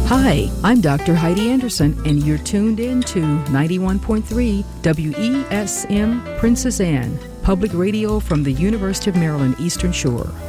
Hi, I'm Dr. Heidi Anderson, and you're tuned in to 91.3 WESM Princess Anne, public radio from the University of Maryland Eastern Shore.